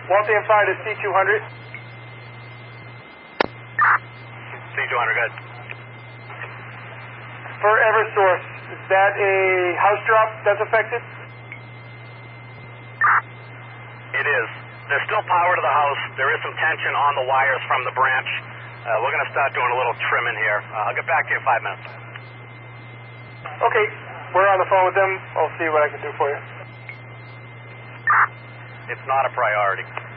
Waltham Fire to C200. C200, good. For Eversource, is that a house drop that's affected? It is. There's still power to the house. There is some tension on the wires from the branch. We're going to start doing a little trimming here. I'll get back to you in 5 minutes. Okay, we're on the phone with them. I'll see what I can do for you. It's not a priority.